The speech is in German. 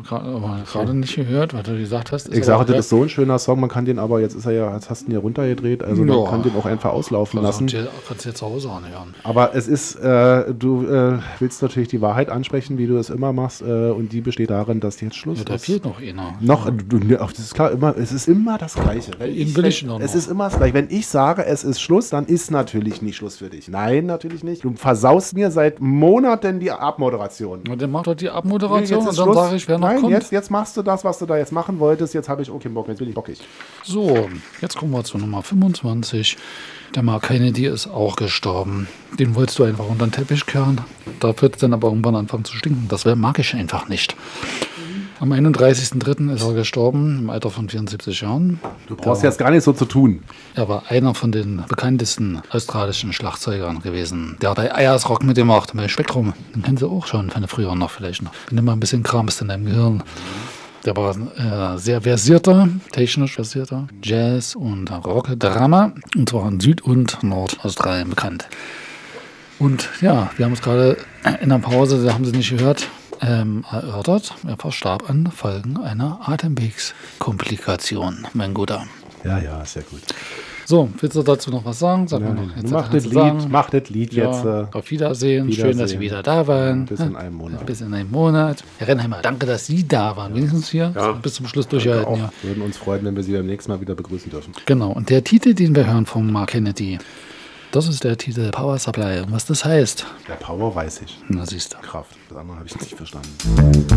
gerade nicht gehört, was du gesagt hast. Ich sage, das ist so ein schöner Song, man kann den aber, jetzt hast du ihn ja runtergedreht, also man kann den auch einfach auslaufen lassen. Kannst du jetzt zu Hause auch nicht hören. Aber es ist, du willst natürlich die Wahrheit ansprechen, wie du es immer machst, und die besteht darin, dass jetzt Schluss ist. Da fehlt noch einer. Das ist klar, es ist immer das Gleiche. Es ist immer das Gleiche. Wenn ich sage, es ist Schluss, dann ist natürlich nicht Schluss für dich. Nein, natürlich nicht. Du versaust mir seit Monaten die Abmoderation. Und dann macht er die Abmoderation und dann sage ich, wer noch kommt. Jetzt machst du das, was du da jetzt machen wolltest. Jetzt habe ich auch keinen Bock mehr. Jetzt bin ich bockig. So, jetzt kommen wir zur Nummer 25. Der Mark Kennedy ist auch gestorben. Den wolltest du einfach unter den Teppich kehren. Da wird es dann aber irgendwann anfangen zu stinken. Das mag ich einfach nicht. Am 31.03. ist er gestorben, im Alter von 74 Jahren. Du brauchst jetzt gar nicht so zu tun. Er war einer von den bekanntesten australischen Schlagzeugern gewesen. Der hat bei Ayers Rock mitgemacht, bei Spektrum. Den kennen Sie auch schon, von früher noch vielleicht noch. Wenn du mal ein bisschen kramst in deinem Gehirn. Der war sehr versierter, technisch versierter Jazz- und Rock-Drama. Und zwar in Süd- und Nordaustralien bekannt. Und ja, wir haben es gerade in der Pause, da haben Sie nicht gehört, erörtert. Er verstarb an Folgen einer Atemwegskomplikation, mein Guter. Ja, sehr gut. So, willst du dazu noch was sagen? Sag mal noch. Mach das Lied jetzt. Auf Wiedersehen. Schön, dass Sie wieder da waren. Bis in einem Monat. Bis in einem Monat. Herr Rennheimer, danke, dass Sie da waren. Wenigstens hier. Ja. Bis zum Schluss durchhalten. Ja. Wir würden uns freuen, wenn wir Sie beim nächsten Mal wieder begrüßen dürfen. Genau. Und der Titel, den wir hören von Mark Kennedy, das ist der Titel Power Supply. Und was das heißt? Der Power weiß ich. Na, siehst du. Kraft. Das andere habe ich nicht verstanden.